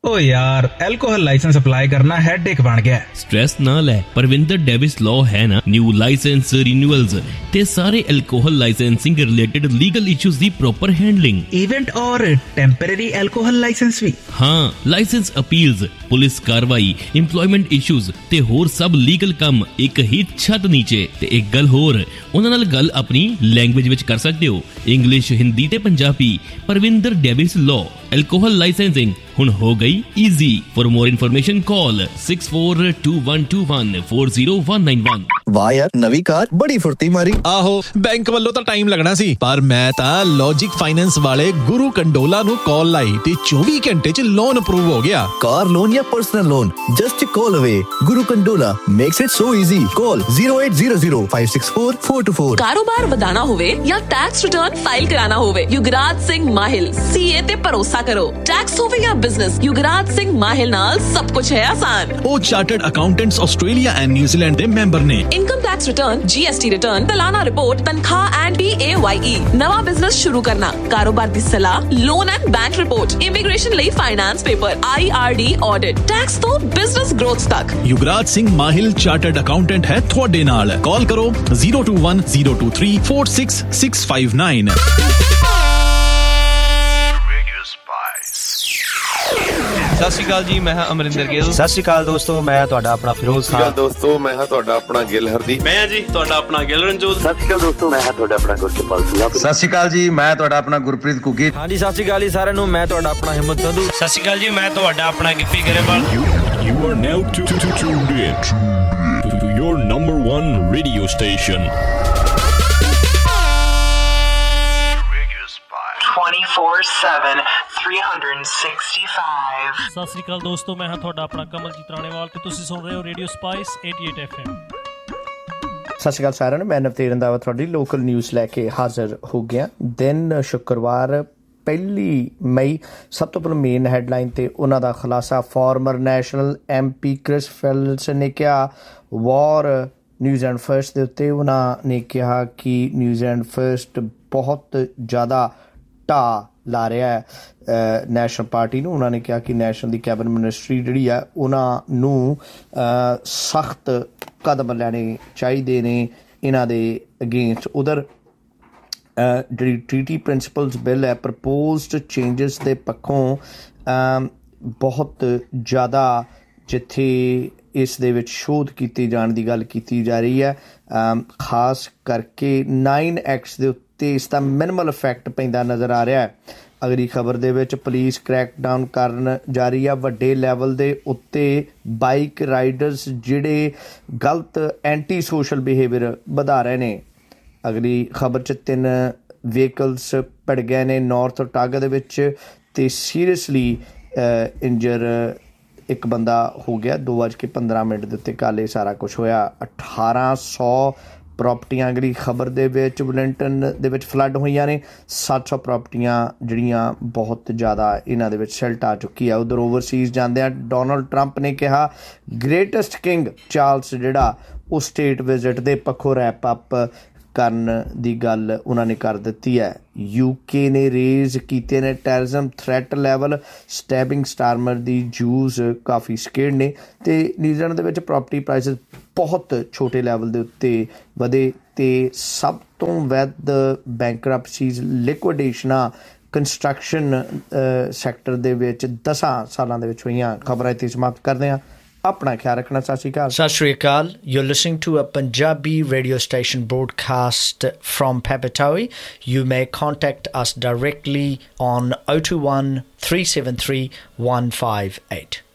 ओ यार alcohol licence apply करना headache बन गया। स्ट्रेस ना ले, परविंदर डेविस लॉ है ना, न्यू लाइसेंस रिन्यूअल्स ते सारे alcohol licensing related legal issues दी प्रॉपर हैंडलिंग, इवेंट और टेम्परेरी एल्कोहल लाइसेंस भी। हाँ, लाइसेंस अपील्स, पुलिस कार्रवाई, एम्प्लॉयमेंट इश्यूज ते होर सब लीगल काम एक ही छत नीचे। ते एक गल होर, उन्हां नाल गल अपनी लैंग्वेज विच कर सकदे हो, इंग्लिश, हिंदी ते Punjabi. Parvinder Davis law alcohol licensing हुण हो गई easy. For more information call 6421214091। वाह यार, नवी कार बड़ी फुर्ती मारी। आहो, बैंक ਵੱਲੋਂ ਤਾਂ ਟਾਈਮ ਲੱਗਣਾ ਸੀ, ਪਰ ਮੈਂ ਤਾਂ ਲੌਜਿਕ ਫਾਈਨੈਂਸ ਵਾਲੇ ਗੁਰੂ ਕੰਡੋਲਾ ਨੂੰ ਕਾਲ ਲਾਈ ਤੇ 24 ਘੰਟੇ 'ਚ ਲੋਨ ਅਪਰੂਵ ਹੋ ਗਿਆ। ਕਾਰ ਲੋਨ ਜਾਂ ਪਰਸਨਲ ਲੋਨ, ਜਸਟ ਕਾਲ ਅਵੇ। ਗੁਰੂ Kandola makes it so easy. ਕਾਲ 08005644424। ਕਾਰੋਬਾਰ ਵਧਾਣਾ ਹੋਵੇ ਜਾਂ ਟੈਕਸ ਰਿਟਰਨ ਫਾਈਲ ਕਰਾਣਾ ਹੋਵੇ, ਯੁਗਰਾਜ ਸਿੰਘ ਮਾਹਿਲ ਸੀਏ ਤੇ ਭਰੋਸਾ ਕਰੋ। ਟੈਕਸ ਹੋਵੇ ਜਾਂ ਬਿਜ਼ਨਸ, ਯੁਗਰਾਜ ਸਿੰਘ ਮਾਹਿਲ ਨਾਲ ਸਭ ਕੁਝ ਹੈ ਆਸਾਨ। ਉਹ chartered accountants Australia and New Zealand ਦੇ ਮੈਂਬਰ ਨੇ। Income tax return, GST return, ਸਾਲਾਨਾ ਰਿਪੋਰਟ, ਤਨਖਾਹ ਐਂਡ PAYE, ਨਵਾਂ ਬਿਜ਼ਨਸ ਸ਼ੁਰੂ ਕਰਨਾ, ਕਾਰੋਬਾਰ ਦੀ ਸਲਾਹ, loan and bank report, immigration ਲਈ finance paper, IRD audit, tax ਤੋਂ ਬਿਜ਼ਨਸ ਗ੍ਰੋਥ ਤੱਕ। ਯੁਗਰਾਜ ਸਿੰਘ ਮਾਹਿਲ ਚਾਰਟਰਡ ਅਕਾਊਂਟੈਂਟ ਹੈ ਤੁਹਾਡੇ ਨਾਲ। ਕਾਲ ਕਰੋ 02102346659। ਸਤਿ ਸ਼੍ਰੀ ਅਕਾਲ ਜੀ, ਮੈਂ ਹਾਂ ਅਮਰਿੰਦਰ ਗਿੱਲ। ਸਤਿ ਸ਼੍ਰੀ ਅਕਾਲ ਦੋਸਤੋ, ਮੈਂ ਤੁਹਾਡਾ ਆਪਣਾ ਫਿਰੋਜ਼ ਖਾਨ। ਦੋਸਤੋ, ਮੈਂ ਹਾਂ ਤੁਹਾਡਾ ਆਪਣਾ ਗਿੱਲ ਹਰਦੀਪ। ਮੈਂ ਜੀ ਤੁਹਾਡਾ ਆਪਣਾ ਗਿੱਲ ਰਣਜੋਤ। ਸਤਿ ਸ਼੍ਰੀ ਅਕਾਲ ਦੋਸਤੋ, ਮੈਂ ਹਾਂ ਤੁਹਾਡਾ ਆਪਣਾ ਗੁਰਕਿਰਪਾਲ ਸਿੰਘ। ਸਤਿ ਸ਼੍ਰੀ ਅਕਾਲ ਜੀ, ਮੈਂ ਤੁਹਾਡਾ ਆਪਣਾ ਗੁਰਪ੍ਰੀਤ ਕੁੱਗੀ। ਹਾਂਜੀ, ਸਤਿ ਸ਼੍ਰੀ ਅਕਾਲ ਜੀ ਸਾਰਿਆਂ ਨੂੰ, ਮੈਂ ਤੁਹਾਡਾ ਆਪਣਾ ਹਿੰਮਤ ਸੰਧੂ। ਸਤਿ ਸ਼੍ਰੀ ਅਕਾਲ ਜੀ, ਮੈਂ ਤੁਹਾਡਾ ਆਪਣਾ Gippy Grewal. You are now tuned in to your number one radio station. 24/7 365। ਸਤਿ ਸ਼੍ਰੀ ਅਕਾਲ ਦੋਸਤੋ, ਮੈਂ ਹਾਂ ਤੁਹਾਡਾ ਆਪਣਾ ਕਮਲਜੀਤ ਰਾਣੇਵਾਲ ਤੇ ਤੁਸੀਂ ਸੁਣ ਰਹੇ ਹੋ ਰੇਡੀਓ ਸਪਾਈਸ 88 FM। ਸਤਿ ਸ਼੍ਰੀ ਅਕਾਲ ਸਾਰਿਆਂ ਨੂੰ, ਮੈਂ ਨਵਤੇਜ ਰੰਧਾਵਾ ਤੁਹਾਡੀ ਲੋਕਲ ਨਿਊਜ਼ ਲੈ ਕੇ ਹਾਜ਼ਰ ਹੋ ਗਿਆ। ਦਿਨ ਸ਼ੁੱਕਰਵਾਰ 1 ਮਈ। ਸਭ ਤੋਂ ਪਹਿਲਾਂ ਮੇਨ ਹੈਡਲਾਈਨ ਤੇ ਉਹਨਾਂ ਦਾ ਖੁਲਾਸਾ। ਫਾਰਮਰ ਨੈਸ਼ਨਲ MP ਕ੍ਰਿਸ ਫੈਲਸ ਨੇ ਕਿਹਾ ਵਾਰ ਨਿਊਜ਼ੀਲੈਂਡ ਫਰਸਟ ਦੇ ਉੱਤੇ। ਉਹਨਾਂ ਨੇ ਕਿਹਾ ਕਿ ਨਿਊਜ਼ੀਲੈਂਡ ਫਰਸਟ ਬਹੁਤ ਜ਼ਿਆਦਾ ਢਾਹ ਲਾ ਰਿਹਾ ਹੈ ਨੈਸ਼ਨਲ ਪਾਰਟੀ ਨੂੰ। ਉਹਨਾਂ ਨੇ ਕਿਹਾ ਕਿ ਨੈਸ਼ਨਲ ਦੀ ਕੈਬਨਿਟ ਮਿਨਿਸਟਰੀ ਜਿਹੜੀ ਆ ਉਹਨਾਂ ਨੂੰ ਸਖਤ ਕਦਮ ਲੈਣੇ ਚਾਹੀਦੇ ਨੇ ਇਹਨਾਂ ਦੇ ਅਗੇਂਸਟ। ਉਧਰ ਜਿਹੜੀ ਟ੍ਰੀਟੀ ਪ੍ਰਿੰਸੀਪਲਸ ਬਿੱਲ ਹੈ, ਪ੍ਰਪੋਜ਼ਡ ਚੇਂਜਸ ਦੇ ਪੱਖੋਂ ਬਹੁਤ ਜ਼ਿਆਦਾ ਜਿੱਥੇ ਇਸ ਦੇ ਵਿੱਚ ਸ਼ੋਧ ਕੀਤੀ ਜਾਣ ਦੀ ਗੱਲ ਕੀਤੀ ਜਾ ਰਹੀ ਹੈ, ਖਾਸ ਕਰਕੇ 9 ਐਕਟਸ ਦੇ ਉੱਤੇ ਇਸ ਦਾ ਮਿਨੀਮਲ ਇਫੈਕਟ ਪੈਂਦਾ ਨਜ਼ਰ ਆ ਰਿਹਾ ਹੈ। ਅਗਲੀ ਖਬਰ ਦੇ ਵਿੱਚ ਪੁਲਿਸ ਕ੍ਰੈਕਡਾਊਨ ਕਰਨ ਜਾ ਰਹੀ ਆ ਵੱਡੇ ਲੈਵਲ ਦੇ ਉੱਤੇ ਬਾਈਕ ਰਾਈਡਰਸ ਜਿਹੜੇ ਗਲਤ ਐਂਟੀ ਸੋਸ਼ਲ ਬਿਹੇਵੀਅਰ ਵਧਾ ਰਹੇ ਨੇ। ਅਗਲੀ ਖਬਰ 'ਚ 3 ਵਹੀਕਲਸ ਭਿੜ ਗਏ ਨੇ ਨਾਰਥ ਓਟਾਗਾ ਦੇ ਵਿੱਚ ਤੇ ਸੀਰੀਅਸਲੀ ਇੰਜਰ ਇੱਕ ਬੰਦਾ ਹੋ ਗਿਆ। 2:15 ਦੇ ਉੱਤੇ ਕੱਲ੍ਹ ਇਹ ਸਾਰਾ ਕੁਛ ਹੋਇਆ। 1800 ਪ੍ਰੋਪਰਟੀਆਂ ਅਗਲੀ ਖਬਰ ਦੇ ਵਿੱਚ ਵੈਲਿੰਗਟਨ ਦੇ ਵਿੱਚ ਫਲੱਡ ਹੋਈਆਂ ਨੇ। 700 ਪ੍ਰੋਪਰਟੀਆਂ ਜਿਹੜੀਆਂ ਬਹੁਤ ਜ਼ਿਆਦਾ ਇਹਨਾਂ ਦੇ ਵਿੱਚ ਸਿਲਟ ਆ ਚੁੱਕੀ ਆ। ਉਧਰ ਓਵਰਸੀਜ਼ ਜਾਂਦਿਆਂ ਡੋਨਲਡ ਟਰੰਪ ਨੇ ਕਿਹਾ ਗ੍ਰੇਟੈਸਟ ਕਿੰਗ ਚਾਰਲਸ ਜਿਹੜਾ ਉਹ ਸਟੇਟ ਵਿਜ਼ਿਟ ਦੇ ਪੱਖੋਂ ਰੈਪ ਅਪ ਕਰਨ ਦੀ ਗੱਲ ਉਹਨਾਂ ਨੇ ਕਰ ਦਿੱਤੀ ਹੈ। UK ਨੇ ਰੇਜ਼ ਕੀਤੇ ਨੇ ਟੈਰਰਿਜ਼ਮ ਥ੍ਰੈਟ ਲੈਵਲ। ਸਟੈਬਿੰਗ ਸਟਾਰਮਰ ਦੀ ਜੂਜ਼ ਕਾਫੀ ਸਕੇਅਰਡ ਨੇ ਤੇ ਨਿਊਜ਼ੀਲੈਂਡ ਦੇ ਵਿੱਚ ਪ੍ਰੋਪਰਟੀ ਪ੍ਰਾਈਸਿਸ ਬਹੁਤ ਛੋਟੇ ਲੈਵਲ ਦੇ ਉੱਤੇ ਵਧੇ ਤੇ ਸਭ ਤੋਂ ਵੱਧ ਬੈਂਕਰਪਸੀਜ਼, ਲਿਕੁਇਡੇਸ਼ਨਾਂ ਕੰਸਟਰਕਸ਼ਨ ਸੈਕਟਰ ਦੇ ਵਿੱਚ 10 ਸਾਲਾਂ ਦੇ ਵਿੱਚ ਹੋਈਆਂ। ਖਬਰਾਂ ਇੱਥੇ ਸਮਾਪਤ ਕਰਦੇ ਹਾਂ। अपना ख्याल रखना। सत श्री अकाल। Sat Shri Akal. You're listening to a Punjabi radio station broadcast from Papatoe. You may contact us directly on 021 373 158.